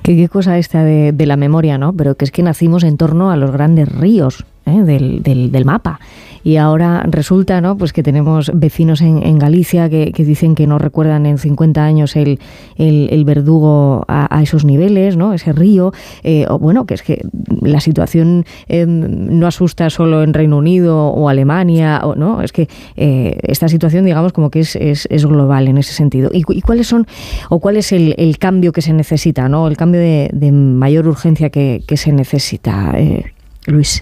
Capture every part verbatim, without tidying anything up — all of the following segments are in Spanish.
Qué, qué cosa esta de, de la memoria, ¿no? Pero que es que nacimos en torno a los grandes ríos, ¿eh? del, del, del mapa. Y ahora resulta, ¿no?, pues que tenemos vecinos en, en Galicia que, que dicen que no recuerdan en cincuenta años el, el, el Verdugo a, a esos niveles, ¿no?, ese río. Eh, o bueno, que es que la situación eh, no asusta solo en Reino Unido o Alemania, o, ¿no? Es que eh, esta situación, digamos, como que es, es, es global en ese sentido. ¿Y, y cuáles son, o cuál es el, el cambio que se necesita, ¿no?, el cambio de, de mayor urgencia que, que se necesita, eh, Luis?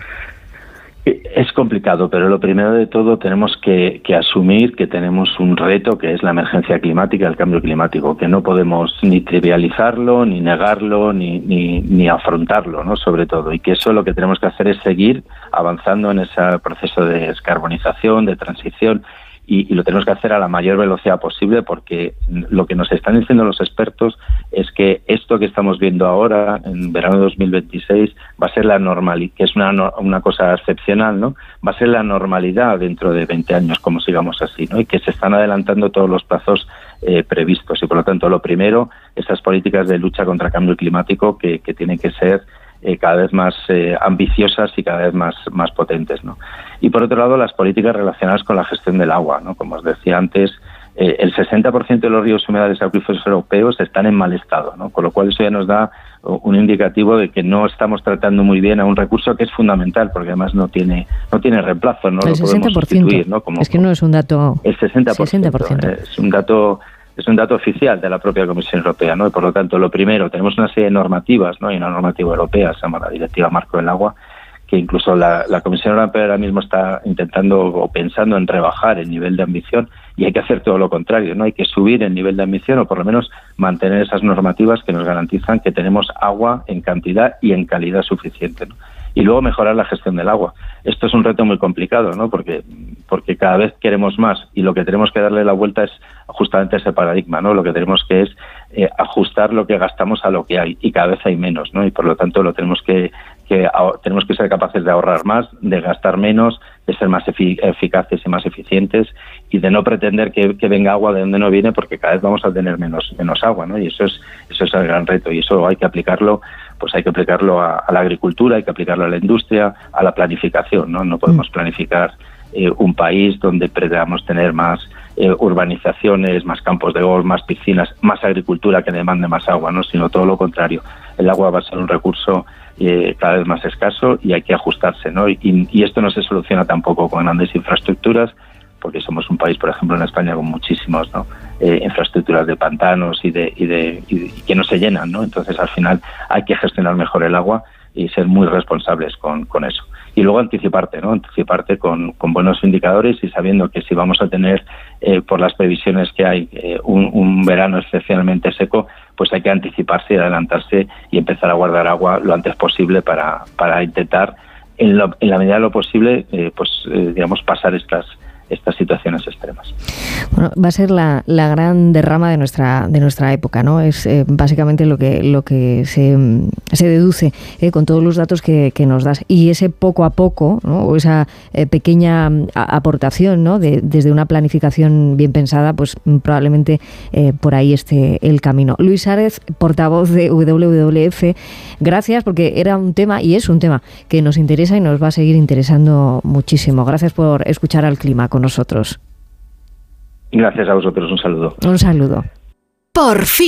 Es complicado, pero lo primero de todo tenemos que, que asumir que tenemos un reto que es la emergencia climática, el cambio climático, que no podemos ni trivializarlo, ni negarlo, ni, ni, ni afrontarlo, ¿no?, sobre todo, y que eso lo que tenemos que hacer es seguir avanzando en ese proceso de descarbonización, de transición, y, y lo tenemos que hacer a la mayor velocidad posible, porque lo que nos están diciendo los expertos es que esto que estamos viendo ahora, en verano de dos mil veintiséis, va a ser la normalidad, que es una, una cosa excepcional, ¿no? Va a ser la normalidad dentro de veinte años, como sigamos así, ¿no? Y que se están adelantando todos los plazos eh, previstos. Y por lo tanto, lo primero, esas políticas de lucha contra el cambio climático que, que tienen que ser Eh, cada vez más eh, ambiciosas y cada vez más, más potentes, ¿no? Y por otro lado, las políticas relacionadas con la gestión del agua, ¿no? Como os decía antes, eh, el sesenta por ciento de los ríos y humedales acuíferos europeos están en mal estado, ¿no? Con lo cual eso ya nos da un indicativo de que no estamos tratando muy bien a un recurso que es fundamental, porque además no tiene no tiene reemplazo, no el lo podemos sustituir, ¿no? Como, es que no es un dato... El sesenta por ciento, sesenta por ciento. Es un dato... Es un dato oficial de la propia Comisión Europea, ¿no? Y por lo tanto, lo primero, tenemos una serie de normativas, ¿no? Hay una normativa europea, se llama la Directiva Marco del Agua, que incluso la, la Comisión Europea ahora mismo está intentando o pensando en rebajar el nivel de ambición, y hay que hacer todo lo contrario, ¿no? Hay que subir el nivel de ambición, o por lo menos mantener esas normativas que nos garantizan que tenemos agua en cantidad y en calidad suficiente, ¿no? Y luego mejorar la gestión del agua. Esto es un reto muy complicado, ¿no? Porque porque cada vez queremos más, y lo que tenemos que darle la vuelta es justamente ese paradigma, ¿no? Lo que tenemos que es eh, ajustar lo que gastamos a lo que hay, y cada vez hay menos, ¿no? Y por lo tanto lo tenemos que que tenemos que ser capaces de ahorrar más, de gastar menos, de ser más efic- eficaces y más eficientes, y de no pretender que, que venga agua de donde no viene, porque cada vez vamos a tener menos menos agua, ¿no? Y eso es eso es el gran reto, y eso hay que aplicarlo, pues hay que aplicarlo a, a la agricultura, hay que aplicarlo a la industria, a la planificación, ¿no? No podemos planificar eh, un país donde pretendamos tener más eh, urbanizaciones, más campos de golf, más piscinas, más agricultura que demande más agua, ¿no? Sino todo lo contrario. El agua va a ser un recurso Eh, cada vez más escaso, y hay que ajustarse, ¿no? Y, y esto no se soluciona tampoco con grandes infraestructuras, porque somos un país, por ejemplo, en España, con muchísimos, ¿no? eh, infraestructuras de pantanos y de, y de y, y que no se llenan, ¿no? Entonces, al final, hay que gestionar mejor el agua y ser muy responsables con, con eso. Y luego anticiparte, ¿no? Anticiparte con, con buenos indicadores, y sabiendo que si vamos a tener, eh, por las previsiones que hay, eh, un, un verano excepcionalmente seco, pues hay que anticiparse y adelantarse y empezar a guardar agua lo antes posible para, para intentar, en, lo, en la medida de lo posible, eh, pues eh, digamos, pasar estas estas situaciones extremas. Bueno, va a ser la, la gran derrama de nuestra de nuestra época, ¿no? Es eh, básicamente lo que lo que se, se deduce eh, con todos los datos que, que nos das, y ese poco a poco, ¿no? O esa eh, pequeña a, aportación, ¿no? De, desde una planificación bien pensada, pues probablemente eh, por ahahí esté el camino. Luis Árez, portavoz de W W F, gracias, porque era un tema y es un tema que nos interesa y nos va a seguir interesando muchísimo. Gracias por escuchar Al Clima con nosotros. Gracias a vosotros, un saludo. Un saludo. Por fin.